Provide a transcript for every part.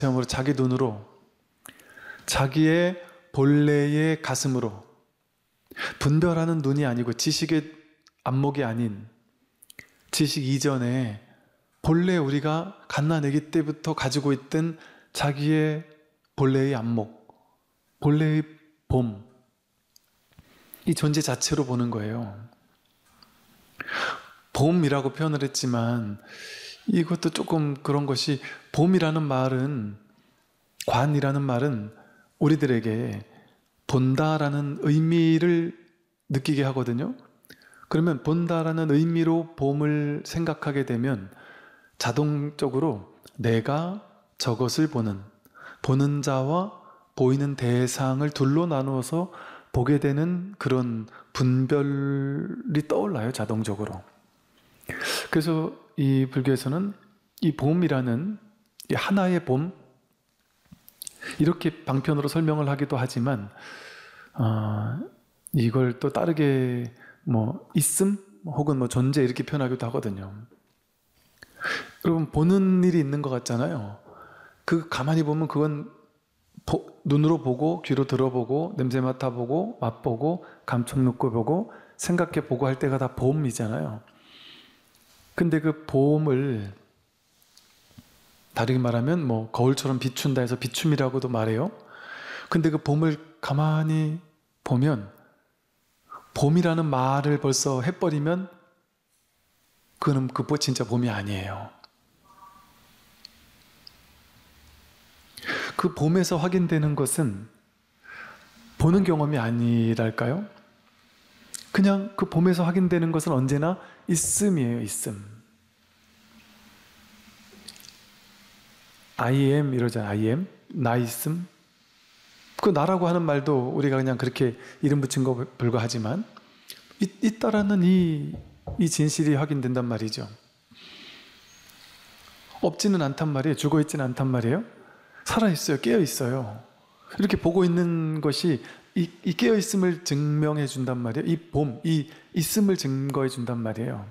체험으로 자기 눈으로 자기의 본래의 가슴으로 분별하는 눈이 아니고 지식의 안목이 아닌 지식 이전에 본래 우리가 갓난 아기 때부터 가지고 있던 자기의 본래의 안목, 본래의 봄, 이 존재 자체로 보는 거예요. 봄이라고 표현을 했지만 이것도 조금 그런 것이, 봄이라는 말은, 관이라는 말은 우리들에게 본다라는 의미를 느끼게 하거든요. 그러면 본다라는 의미로 봄을 생각하게 되면 자동적으로 내가 저것을 보는 자와 보이는 대상을 둘로 나누어서 보게 되는 그런 분별이 떠올라요, 자동적으로. 그래서 이 불교에서는 이 봄이라는 이 하나의 봄, 이렇게 방편으로 설명을 하기도 하지만 이걸 또 다르게 있음 혹은 존재 이렇게 표현하기도 하거든요. 여러분, 보는 일이 있는 것 같잖아요. 그 가만히 보면 그건 눈으로 보고 귀로 들어보고 냄새 맡아보고 맛보고 감촉 느껴보고 생각해보고 할 때가 다 봄이잖아요. 근데 그 봄을 다르게 말하면 거울처럼 비춘다 해서 비춤이라고도 말해요. 근데 그 봄을 가만히 보면, 봄이라는 말을 벌써 해버리면 그거는 진짜 봄이 아니에요. 그 봄에서 확인되는 것은 보는 경험이 아니랄까요? 그냥 그 봄에서 확인되는 것은 언제나 있음이에요, 있음. I am 이러잖아요. I am, 나 있음. 그 나라고 하는 말도 우리가 그냥 그렇게 이름 붙인 거 불과하지만 있다라는 이 진실이 확인된단 말이죠. 없지는 않단 말이에요. 죽어있지는 않단 말이에요. 살아있어요. 깨어있어요. 이렇게 보고 있는 것이 이 깨어있음을 증명해 준단 말이에요. 이 봄, 이 있음을 증거해 준단 말이에요.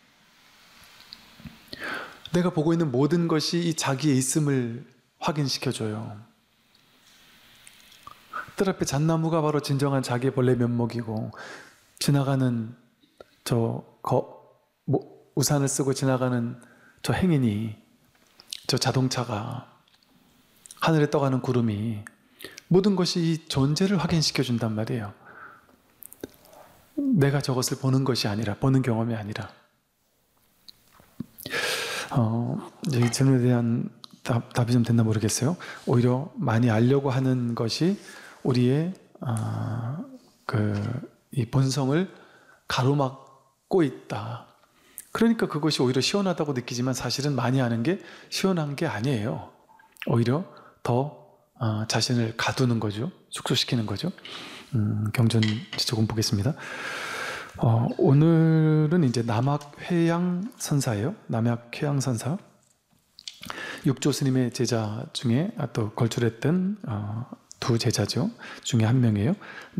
내가 보고 있는 모든 것이 이 자기의 있음을 확인시켜줘요. 뜰 앞에 잣나무가 바로 진정한 자기의 본래 면목이고, 지나가는 우산을 쓰고 지나가는 저 행인이, 저 자동차가, 하늘에 떠가는 구름이, 모든 것이 이 존재를 확인시켜 준단 말이에요. 내가 저것을 보는 것이 아니라, 보는 경험이 아니라. 이 질문에 대한 답이 좀 됐나 모르겠어요. 오히려 많이 알려고 하는 것이 우리의 이 본성을 가로막고 있다. 그러니까 그것이 오히려 시원하다고 느끼지만 사실은 많이 아는 게 시원한 게 아니에요. 오히려 더 자신을 가두는 거죠. 축소시키는 거죠. 경전 조금 보겠습니다. 오늘은 이제 남학회양 선사예요. 남학회양 선사. 육조 스님의 제자 중에 또 걸출했던 두 제자죠. 중에 한 명이에요.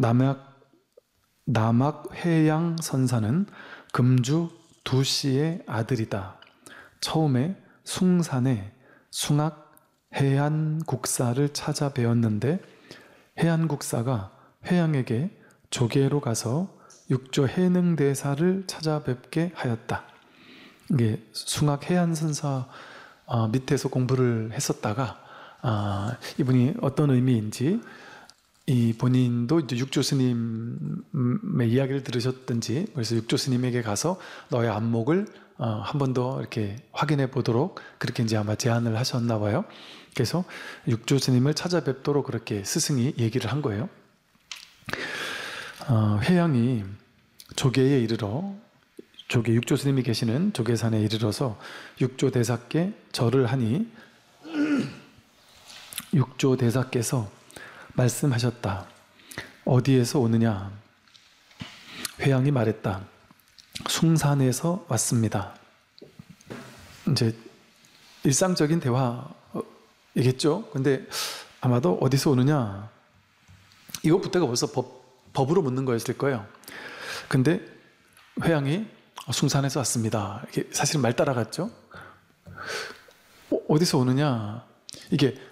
남학회양 선사는 금주 두씨의 아들이다. 처음에 숭산에 숭학 해안국사를 찾아 배웠는데 해안국사가 회양에게 조계로 가서 육조 해능대사를 찾아뵙게 하였다. 이게 숭학 해안선사 밑에서 공부를 했었다가 이분이 어떤 의미인지, 이 본인도 이제 육조 스님의 이야기를 들으셨든지, 그래서 육조 스님에게 가서 너의 안목을 한 번 더 이렇게 확인해 보도록 그렇게 이제 아마 제안을 하셨나 봐요. 그래서 육조 스님을 찾아뵙도록 그렇게 스승이 얘기를 한 거예요. 회양이 조계에 이르러, 육조 스님이 계시는 조계산에 이르러서 육조 대사께 절을 하니 육조 대사께서 말씀하셨다. 어디에서 오느냐? 회양이 말했다. 숭산에서 왔습니다. 이제 일상적인 대화이겠죠? 근데 아마도 어디서 오느냐? 이것부터가 벌써 법으로 묻는 거였을 거예요. 근데 회양이 숭산에서 왔습니다. 이게 사실은 말 따라갔죠? 어디서 오느냐? 이게